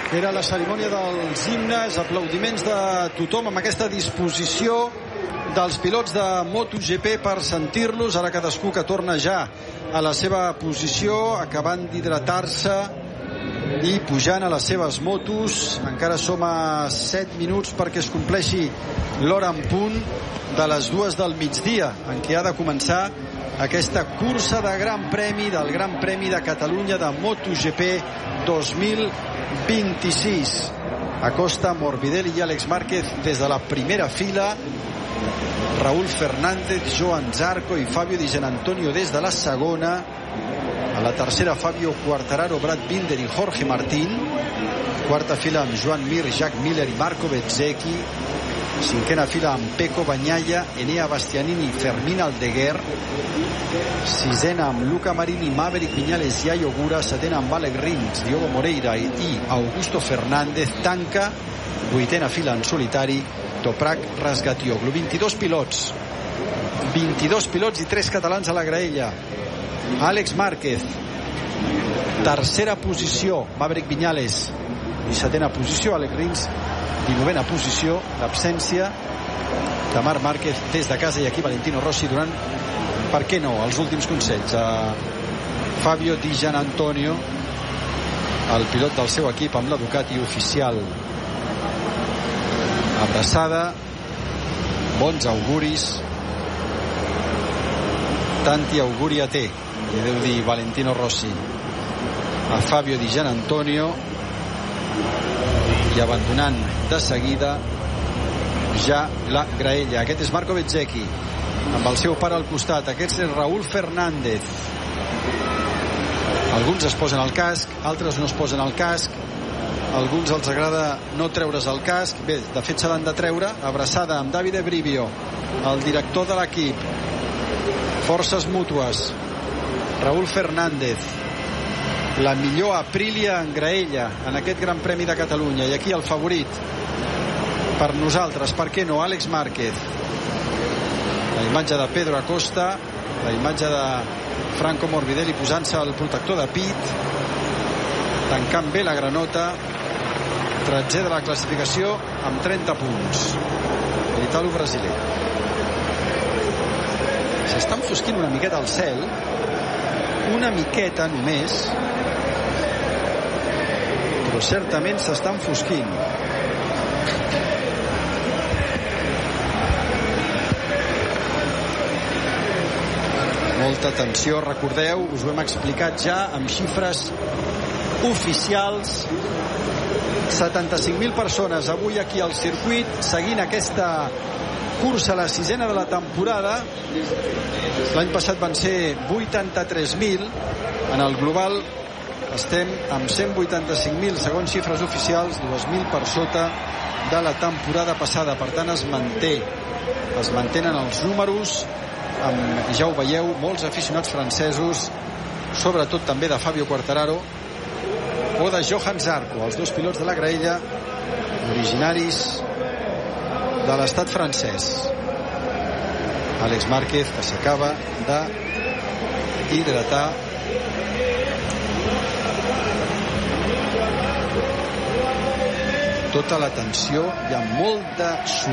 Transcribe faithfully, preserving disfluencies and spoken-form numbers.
Era la cerimònia dels himnes, aplaudiments de tothom amb aquesta disposició dels pilots de MotoGP per sentir-los. Ara cadascú que torna ja a la seva posició, acabant d'hidratar-se i pujant a les seves motos. Encara som a set minuts perquè es compleixi l'hora en punt de les dues del migdia, en què ha de començar aquesta cursa de Gran Premi, del Gran Premi de Catalunya de MotoGP dos mil vint-i-sis. Acosta, Morbidelli i Àlex Márquez des de la primera fila. Raúl Fernández, Joan Zarco i Fabio Di Giannantonio des de la segona. A la tercera, Fabio Quartararo, Brad Binder i Jorge Martín. Quarta fila amb Joan Mir, Jack Miller i Marco Bezzecchi. Cinquena fila amb Pecco Bagnaia, Enea Bastianini i Fermín Aldeguer. Sisena amb Luca Marini, Maverick Viñales i Yayo Ogura. Setena amb Alec Rins, Diogo Moreira i Augusto Fernández. Tanca vuitena fila en solitari Toprak Razgatlioglu. vint-i-dos pilots vint-i-dos pilots i tres catalans a la graella. Àlex Márquez, tercera posició, Maverick Viñales, i setena posició, Alec Rins, i novena posició, l'absència de Marc Márquez des de casa, i aquí Valentino Rossi donant, per què no, els últims consells a Fabio Di Giannantonio, el pilot del seu equip amb la Ducati oficial. Abraçada, bons auguris, tanti auguria té, li deu dir Valentino Rossi a Fabio Di Giannantonio, i abandonant de seguida ja la graella. Aquest és Marco Bezzecchi amb el seu pare al costat. Aquest és Raúl Fernández. Alguns es posen el casc, altres no es posen el casc, alguns els agrada no treure's el casc. Bé, de fet se l'han de treure. Abraçada amb Davide Brivio, el director de l'equip. Forces mútues. Raúl Fernández, la millor Aprilia en graella en aquest Gran Premi de Catalunya, i aquí el favorit per nosaltres, per què no, Àlex Márquez. La imatge de Pedro Acosta, la imatge de Franco Morbidelli posant-se el protector de pit, tancant bé la granota. Tretzè de la classificació amb trenta punts, l'italo brasiler. S'està enfosquint una miqueta al cel, una miqueta només, però certament s'està enfosquint. Molta atenció, recordeu, us ho hem explicat ja amb xifres oficials. setanta-cinc mil persones avui aquí al circuit seguint aquesta cursa, la sisena de la temporada. L'any passat van ser vuitanta-tres mil. En el global estem amb cent vuitanta-cinc mil segons xifres oficials, dos mil per sota de la temporada passada. Per tant es manté es mantenen els números amb, ja ho veieu, molts aficionats francesos, sobretot també de Fabio Quartararo o de Johan Zarco, els dos pilots de la graella originaris de l'estat francès. Àlex Márquez, que s'acaba de hidratar. Tota l'atenció, hi ha molt de